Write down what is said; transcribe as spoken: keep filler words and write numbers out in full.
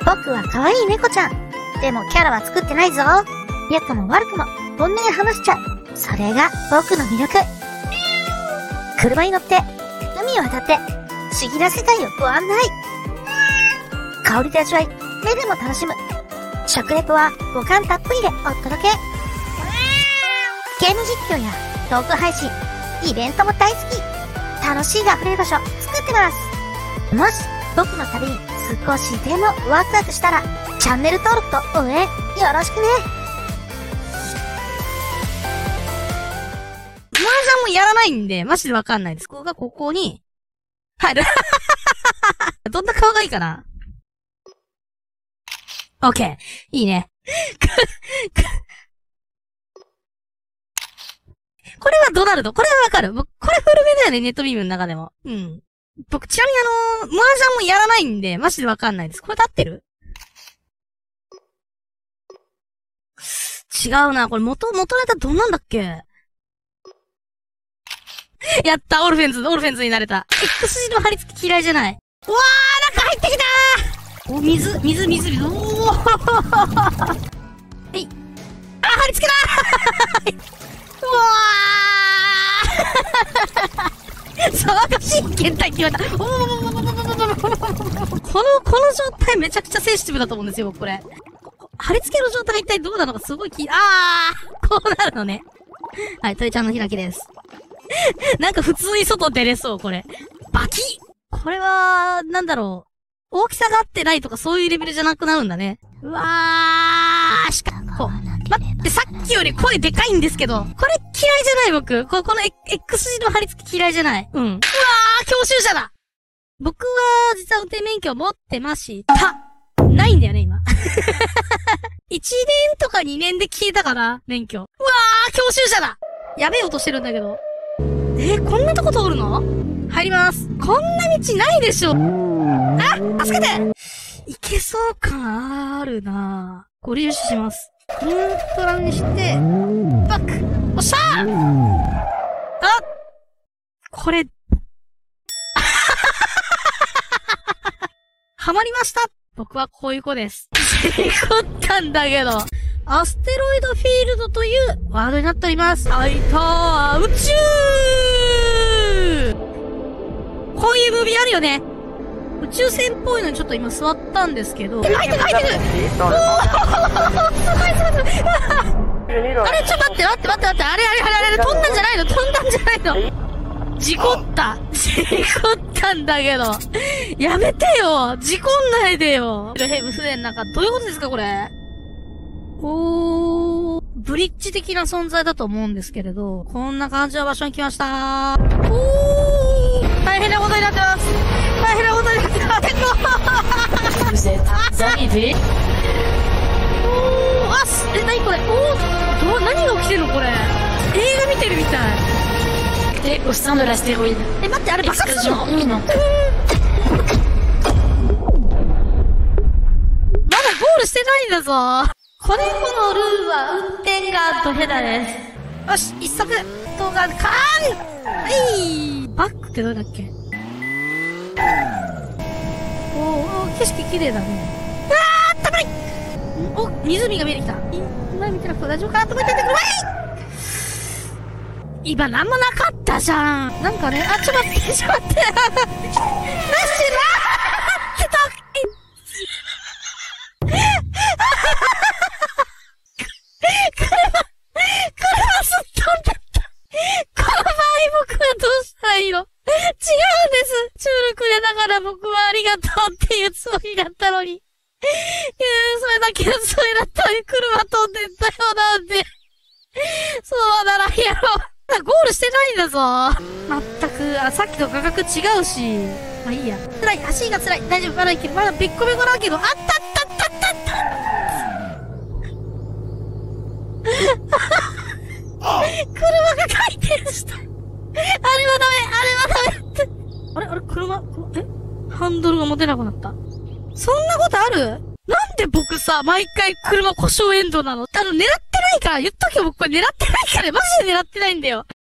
僕は可愛い猫ちゃん。でもキャラは作ってないぞ。良くも悪くも本音で話しちゃう。それが僕の魅力。車に乗って海を渡って不思議な世界をご案内。香りで味わい、目でも楽しむ。食レポは五感たっぷりでお届け。ゲーム実況やトーク配信、イベントも大好き。楽しいが溢れる場所作ってます。もし僕の旅に少しでもワクワクしたらチャンネル登録と応援よろしくね。 麻雀もやらないんでマジでわかんないです。ここがここに入る。どんな顔がいいかな。オッケー。いいね。これはドナルド。これはわかる。僕、これ古めだよね、ネットビームの中でも。うん。僕、ちなみにあのー、麻雀もやらないんで、マジでわかんないです。これで合ってる？違うな。これ元、元ネタどんなんだっけ？やった、オルフェンズ、オルフェンズになれた。X 字の貼り付き嫌いじゃない。うわー、なんか入ってきたー！お、水、水、水、水。おーはい。あ、貼り付けだーうわー騒がしい検体って言われた。おーこの、この状態めちゃくちゃセンシティブだと思うんですよ、これ。貼り付けの状態一体どうなのかすごい気、あーこうなるのね。はい、トイちゃんの開きです。なんか普通に外出れそう、これ。バキッこれは、なんだろう。大きさが合ってないとかそういうレベルじゃなくなるんだね。うわーしかこう。待って、さっきより声でかいんですけど。これ嫌いじゃない僕。こ、この X 字の貼り付き嫌いじゃない。うん。うわー教習者だ僕は、実は運転免許を持ってました。ないんだよね、今。いちねんとかにねんで消えたから、免許。うわー教習者だやべえ音してるんだけど。えー、こんなとこ通るの？入ります。こんな道ないでしょ。あ、助けていけそう感あるなぁ。ご利用します。ニュートラルにして、バックおっしゃーあこれ、はまりました僕はこういう子です。事故ったんだけど。アステロイドフィールドというワードになっております。あいたー宇宙こういうムービーあるよね。宇宙船っぽいのにちょっと今座ったんですけど。入ってる入ってるおーすごいすごいすごいあれちょっと待って待って待って待ってあれあれあれあれ飛んだんじゃないの飛んだんじゃないの事故った事故ったんだけどやめてよ事故んないでよヘブ船の中どういうことですかこれおー、ブリッジ的な存在だと思うんですけれど、こんな感じの場所に来ましたー。おー、大変なことになってます。大変なことになってます。おー、あす、え、なにこれおー、ど、何が起きてるのこれ。映画見てるみたい。 え、au sein de l'astéroïde。 え、待って、あれ爆発するの？まだゴールしてないんだぞ。これこのルールは運転がドヘダです。よし、一足動画かーんはいバックってどれだっけおー、景色綺麗だね。あー、たまりお、湖が見えてきた。今見てなくて大丈夫かなと思ってんだけど、はい今なんもなかったじゃん。なんかね、あ、ちょっと待って、ちょっと待って。なしなーってた車、車すっ飛んだった。この場合僕はどうしたらいいの？違うんです。チュールくれながら僕はありがとうっていうつもりだったのに。いやそれだけのつもりだったのに車飛んでったよなんで。そうならんやろ。ゴールしてないんだぞ。まったく、あ、さっきと価格違うし。まあいいや。辛い、足が辛い。大丈夫、まだいける。まだべっこべこだけど、あったったったったった車が回転した。あれはダメ、あれはダメって。あれあれ車、えハンドルが持てなくなった。そんなことある？なんで僕さ、毎回車故障エンドなの？あの、狙ってないから、言っとけよ僕これ狙ってないから、マジで狙ってないんだよ。